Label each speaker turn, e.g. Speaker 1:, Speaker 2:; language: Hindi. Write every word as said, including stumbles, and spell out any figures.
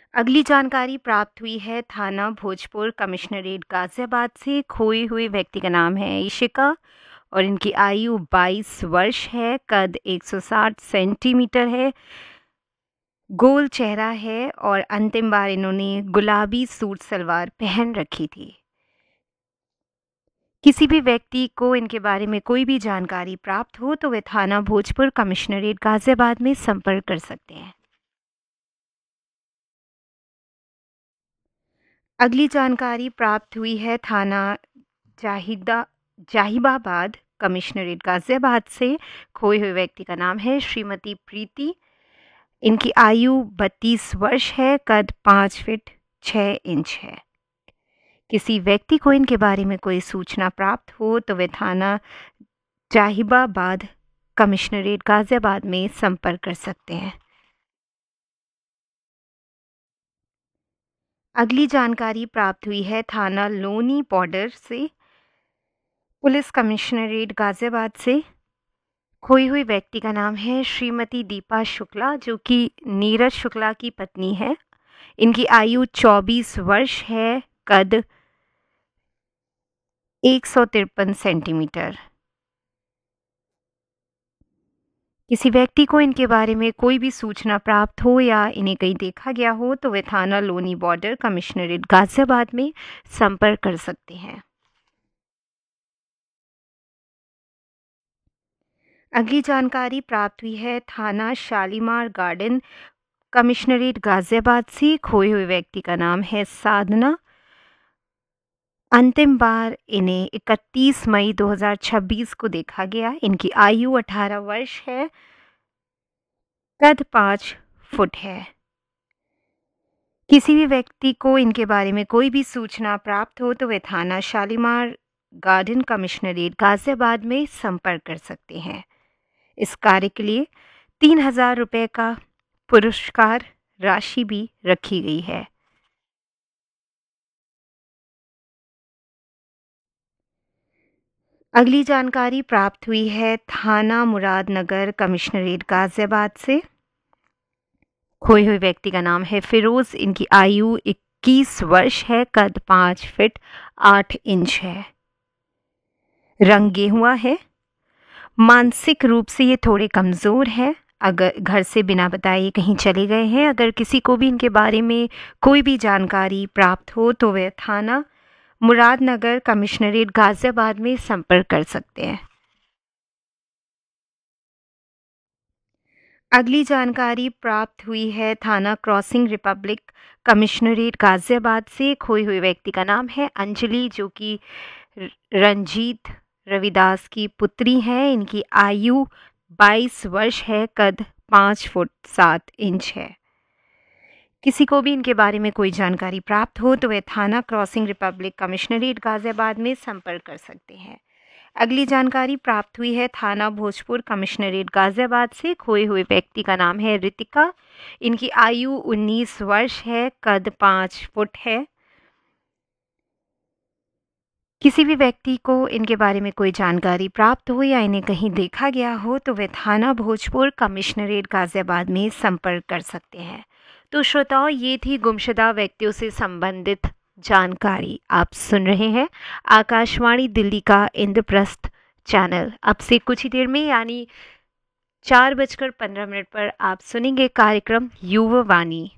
Speaker 1: अगली जानकारी प्राप्त हुई है थाना भोजपुर कमिश्नरेट गाजियाबाद से। खोए हुए व्यक्ति का नाम है इशिका और इनकी आयु बाईस वर्ष है। कद एक सौ साठ सेंटीमीटर है। गोल चेहरा है और अंतिम बार इन्होंने गुलाबी सूट सलवार पहन रखी थी। किसी भी व्यक्ति को इनके बारे में कोई भी जानकारी प्राप्त हो तो वे थाना भोजपुर कमिश्नरेट गाजियाबाद में संपर्क कर सकते हैं। अगली जानकारी प्राप्त हुई है थाना जाहिदा जाहिबाबाद कमिश्नरेट गाजियाबाद से। खोए हुए व्यक्ति का नाम है श्रीमती प्रीति। इनकी आयु बत्तीस वर्ष है। कद पाँच फीट छः इंच है। किसी व्यक्ति को इनके बारे में कोई सूचना प्राप्त हो तो वे थाना जाहिबाबाद कमिश्नरेट गाजियाबाद में संपर्क कर सकते हैं। अगली जानकारी प्राप्त हुई है थाना लोनी बॉर्डर से। पुलिस कमिश्नरेट गाजियाबाद से। खोई हुई व्यक्ति का नाम है श्रीमती दीपा शुक्ला, जो कि नीरज शुक्ला की पत्नी है। इनकी आयु चौबीस वर्ष है। कद एक सौ तिरपन सेंटीमीटर। किसी व्यक्ति को इनके बारे में कोई भी सूचना प्राप्त हो या इन्हें कहीं देखा गया हो तो वे थाना लोनी बॉर्डर कमिश्नरेट गाजियाबाद में संपर्क कर सकते हैं। अगली जानकारी प्राप्त हुई है थाना शालीमार गार्डन कमिश्नरेट गाजियाबाद से। खोए हुए व्यक्ति का नाम है साधना। अंतिम बार इन्हें इकतीस मई दो हज़ार छब्बीस को देखा गया। इनकी आयु अठारह वर्ष है। कद पाँच फुट है। किसी भी व्यक्ति को इनके बारे में कोई भी सूचना प्राप्त हो तो वे थाना शालीमार गार्डन कमिश्नरेट गाजियाबाद में संपर्क कर सकते हैं। इस कार्य के लिए तीन हजार रुपये का पुरस्कार राशि भी रखी गई है। अगली जानकारी प्राप्त हुई है थाना मुरादनगर कमिश्नरेट गाजियाबाद से। खोए हुए व्यक्ति का नाम है फिरोज। इनकी आयु इक्कीस वर्ष है। कद पाँच फीट आठ इंच है। रंग गेहुआ है। मानसिक रूप से ये थोड़े कमज़ोर हैं। अगर घर से बिना बताए कहीं चले गए हैं। अगर किसी को भी इनके बारे में कोई भी जानकारी प्राप्त हो तो वे थाना मुरादनगर कमिश्नरेट गाजियाबाद में संपर्क कर सकते हैं। अगली जानकारी प्राप्त हुई है थाना क्रॉसिंग रिपब्लिक कमिश्नरेट गाजियाबाद से। खोए हुए व्यक्ति का नाम है अंजलि, जो कि रंजीत रविदास की पुत्री हैं। इनकी आयु बाईस वर्ष है। कद पाँच फुट सात इंच है। किसी को भी इनके बारे में कोई जानकारी प्राप्त हो तो वे थाना क्रॉसिंग रिपब्लिक कमिश्नरेट गाजियाबाद में संपर्क कर सकते हैं। अगली जानकारी प्राप्त हुई है थाना भोजपुर कमिश्नरेट गाजियाबाद से। खोए हुए व्यक्ति का नाम है रितिका। इनकी आयु उन्नीस वर्ष है। कद पाँच फुट है। किसी भी व्यक्ति को इनके बारे में कोई जानकारी प्राप्त हो या इन्हें कहीं देखा गया हो तो वे थाना भोजपुर कमिश्नरेट गाजियाबाद में संपर्क कर सकते हैं। तो श्रोताओं, ये थी गुमशुदा व्यक्तियों से संबंधित जानकारी। आप सुन रहे हैं आकाशवाणी दिल्ली का इंद्रप्रस्थ चैनल। अब से कुछ ही देर में यानी चार बजकर पंद्रह मिनट पर आप सुनेंगे कार्यक्रम युवा वाणी।